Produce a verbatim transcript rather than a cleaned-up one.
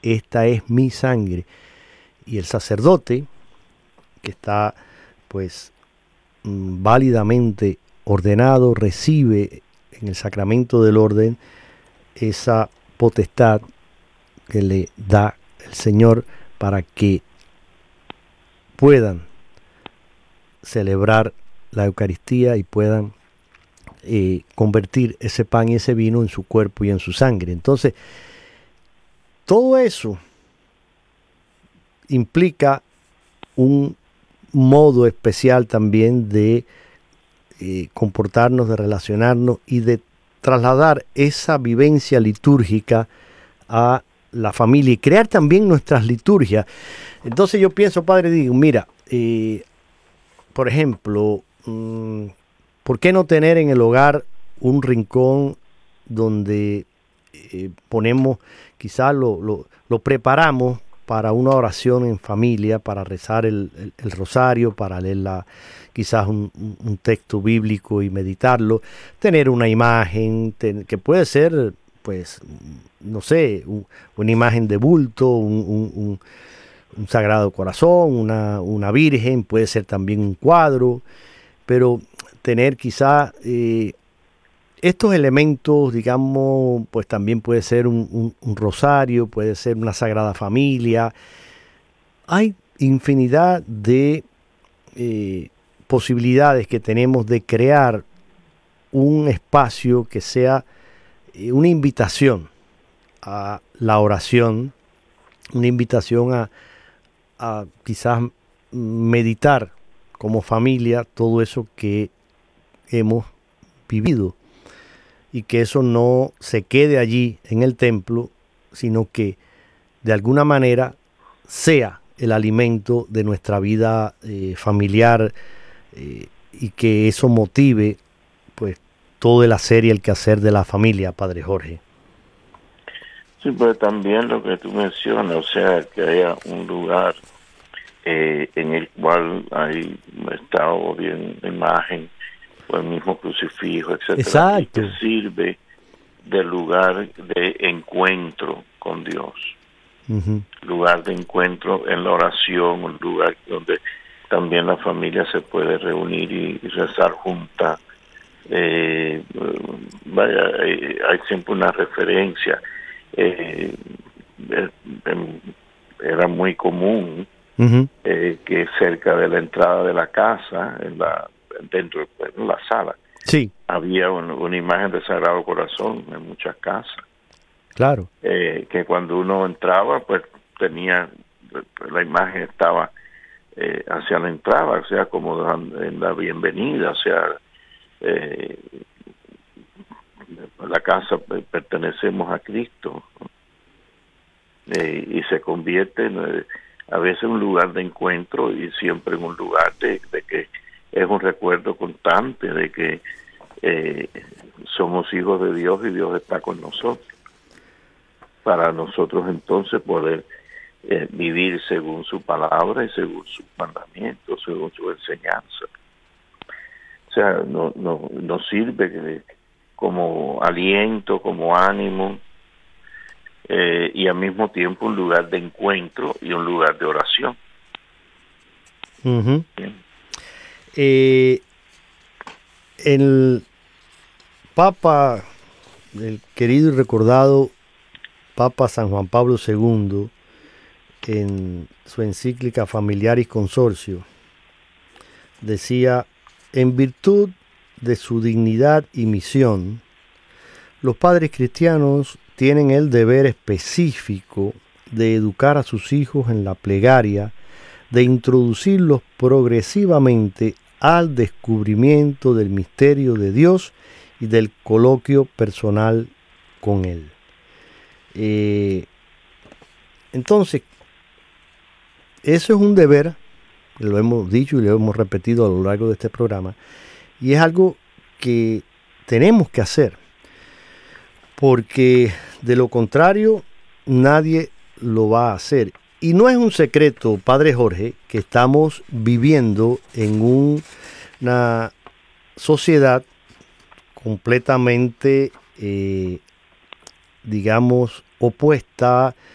esta es mi sangre. Y el sacerdote, que está pues válidamente ordenado, recibe en el sacramento del orden esa potestad que le da el Señor para que puedan celebrar la Eucaristía y puedan eh, convertir ese pan y ese vino en su cuerpo y en su sangre. Entonces, todo eso implica un modo especial también de eh, comportarnos, de relacionarnos y de trasladar esa vivencia litúrgica a la familia y crear también nuestras liturgias. Entonces yo pienso, padre, digo, mira, eh, por ejemplo, mmm, ¿por qué no tener en el hogar un rincón donde eh, ponemos, quizás lo, lo, lo preparamos para una oración en familia, para rezar el, el, el rosario, para leer la, quizás un, un texto bíblico y meditarlo, tener una imagen ten, que puede ser, pues, no sé, un, una imagen de bulto, un, un, un, un Sagrado Corazón, una, una Virgen, puede ser también un cuadro, pero tener quizás eh, estos elementos, digamos, pues también puede ser un, un, un rosario, puede ser una Sagrada Familia. Hay infinidad de eh, posibilidades que tenemos de crear un espacio que sea eh, una invitación a la oración, una invitación a, a quizás meditar como familia todo eso que hemos vivido y que eso no se quede allí en el templo, sino que de alguna manera sea el alimento de nuestra vida eh, familiar eh, y que eso motive pues todo el hacer y el quehacer de la familia, Padre Jorge. Sí, pero también lo que tú mencionas, o sea, que haya un lugar eh, en el cual hay estado bien imagen o el mismo crucifijo, etcétera, Exacto. y que sirve de lugar de encuentro con Dios. Uh-huh. Lugar de encuentro en la oración, un lugar donde también la familia se puede reunir y, y rezar junta. Eh, vaya, eh, hay siempre una referencia. Eh, eh, eh, era muy común uh-huh. eh, que cerca de la entrada de la casa, en la dentro de la sala, sí. había un, una imagen del Sagrado Corazón en muchas casas. Claro. Eh, que cuando uno entraba, pues tenía, la imagen estaba eh, hacia la entrada, o sea, como en la bienvenida, o sea, eh, la casa pertenecemos a Cristo, eh, y se convierte en, eh, a veces en un lugar de encuentro y siempre en un lugar de, de que es un recuerdo constante de que eh, somos hijos de Dios y Dios está con nosotros, para nosotros entonces poder eh, vivir según su palabra y según sus mandamientos, según su enseñanza. O sea, no, no, nos sirve como aliento, como ánimo, eh, y al mismo tiempo un lugar de encuentro y un lugar de oración. Uh-huh. Eh, el Papa, el querido y recordado Papa San Juan Pablo segundo, en su encíclica Familiaris Consortio, decía: en virtud de su dignidad y misión, los padres cristianos tienen el deber específico de educar a sus hijos en la plegaria, de introducirlos progresivamente al descubrimiento del misterio de Dios y del coloquio personal con Él. Eh, entonces, eso es un deber, lo hemos dicho y lo hemos repetido a lo largo de este programa, y es algo que tenemos que hacer, porque de lo contrario nadie lo va a hacer. Y no es un secreto, Padre Jorge, que estamos viviendo en un, una sociedad completamente, eh, digamos, opuesta,